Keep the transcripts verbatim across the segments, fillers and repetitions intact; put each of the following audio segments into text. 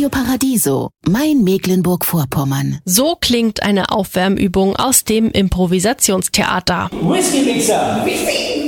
Radio Paradiso, mein Mecklenburg-Vorpommern. So klingt eine Aufwärmübung aus dem Improvisationstheater. Whisky-Mixer! Whisky!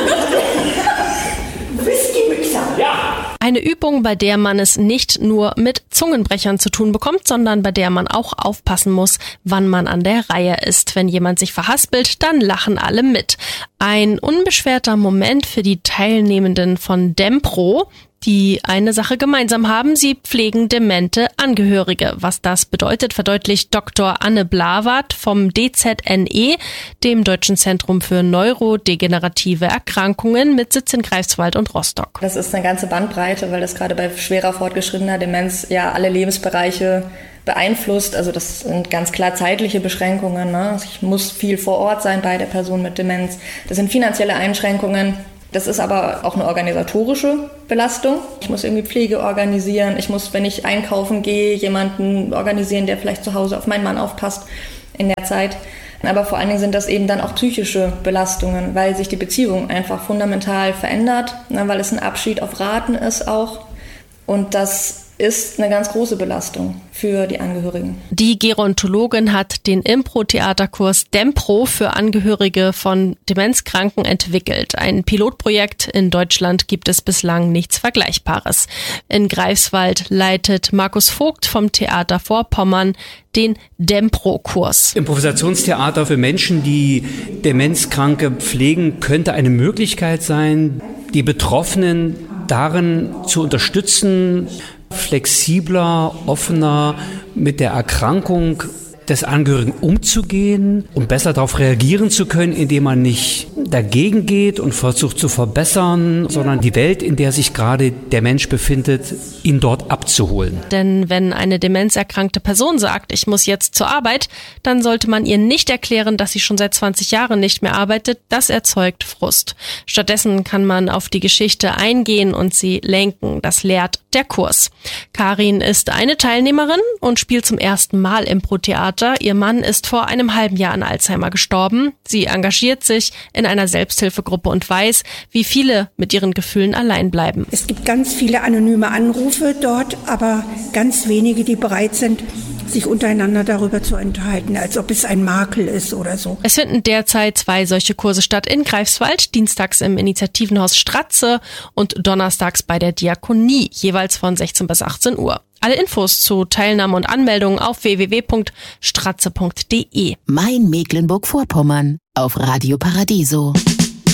Whisky-Mixer! Ja! Eine Übung, bei der man es nicht nur mit Zungenbrechern zu tun bekommt, sondern bei der man auch aufpassen muss, wann man an der Reihe ist. Wenn jemand sich verhaspelt, dann lachen alle mit. Ein unbeschwerter Moment für die Teilnehmenden von Dempro, die eine Sache gemeinsam haben: sie pflegen demente Angehörige. Was das bedeutet, verdeutlicht Doktor Anne Blawart vom D Z N E, dem Deutschen Zentrum für neurodegenerative Erkrankungen mit Sitz in Greifswald und Rostock. Das ist eine ganze Bandbreite, weil das gerade bei schwerer fortgeschrittener Demenz ja alle Lebensbereiche beeinflusst. Also das sind ganz klar zeitliche Beschränkungen, ne? Also ich muss viel vor Ort sein bei der Person mit Demenz. Das sind finanzielle Einschränkungen. Das ist aber auch eine organisatorische Belastung. Ich muss irgendwie Pflege organisieren. Ich muss, wenn ich einkaufen gehe, jemanden organisieren, der vielleicht zu Hause auf meinen Mann aufpasst in der Zeit. Aber vor allen Dingen sind das eben dann auch psychische Belastungen, weil sich die Beziehung einfach fundamental verändert, weil es ein Abschied auf Raten ist auch. Und das ist eine ganz große Belastung für die Angehörigen. Die Gerontologin hat den Impro-Theaterkurs Dempro für Angehörige von Demenzkranken entwickelt. Ein Pilotprojekt. In Deutschland gibt es bislang nichts Vergleichbares. In Greifswald leitet Markus Vogt vom Theater Vorpommern den Dempro-Kurs. Improvisationstheater für Menschen, die Demenzkranke pflegen, könnte eine Möglichkeit sein, die Betroffenen darin zu unterstützen, flexibler, offener mit der Erkrankung des Angehörigen umzugehen und besser darauf reagieren zu können, indem man nicht dagegen geht und versucht zu verbessern, sondern die Welt, in der sich gerade der Mensch befindet, ihn dort abzuholen. Denn wenn eine demenzerkrankte Person sagt, ich muss jetzt zur Arbeit, dann sollte man ihr nicht erklären, dass sie schon seit zwanzig Jahren nicht mehr arbeitet. Das erzeugt Frust. Stattdessen kann man auf die Geschichte eingehen und sie lenken. Das lehrt der Kurs. Karin ist eine Teilnehmerin und spielt zum ersten Mal Impro-Theater. Ihr Mann ist vor einem halben Jahr an Alzheimer gestorben. Sie engagiert sich in einer Selbsthilfegruppe und weiß, wie viele mit ihren Gefühlen allein bleiben. Es gibt ganz viele anonyme Anrufe dort, aber ganz wenige, die bereit sind, sich untereinander darüber zu unterhalten, als ob es ein Makel ist oder so. Es finden derzeit zwei solche Kurse statt in Greifswald, dienstags im Initiativenhaus Stratze und donnerstags bei der Diakonie, jeweils von sechzehn bis achtzehn Uhr. Alle Infos zu Teilnahme und Anmeldung auf w w w punkt stratze punkt d e. Mein Mecklenburg-Vorpommern auf Radio Paradiso.